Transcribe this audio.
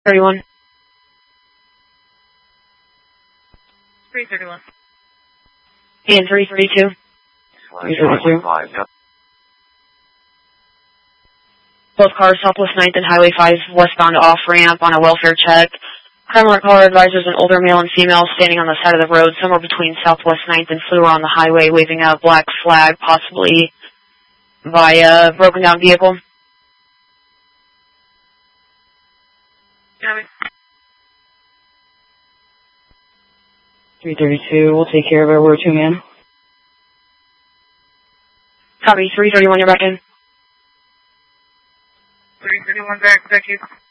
31. 331. And 332. 332. Both cars, Southwest 9th and Highway 5 westbound off-ramp on a welfare check. Crime alert caller advises an older male and female standing on the side of the road somewhere between Southwest 9th and Fluor on the highway waving a black flag, possibly by a broken down vehicle. Copy. 332, we'll take care of it. We're 2 man. Copy, 331, you're back in. 331 back, thank you.